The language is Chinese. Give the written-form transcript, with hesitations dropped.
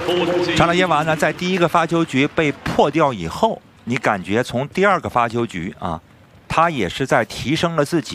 查拉耶娃呢，在第一个发球局被破掉以后，你感觉从第二个发球局啊，他也是在提升了自己。